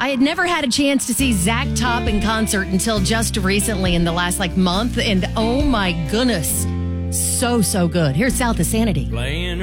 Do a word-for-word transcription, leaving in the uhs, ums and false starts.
I had never had a chance to see Zach Top in concert until just recently in the last like month. And oh my goodness, so, so good. Here's South of Sanity. Playing